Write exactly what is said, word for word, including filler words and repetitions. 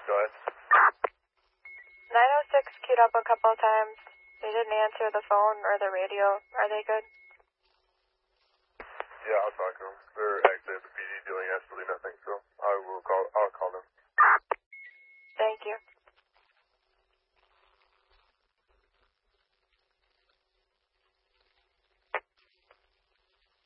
Go ahead. nine oh six queued up a couple of times. They didn't answer the phone or the radio. Are they good? Yeah, I'll talk to them. They're actually at the P D doing absolutely nothing, so.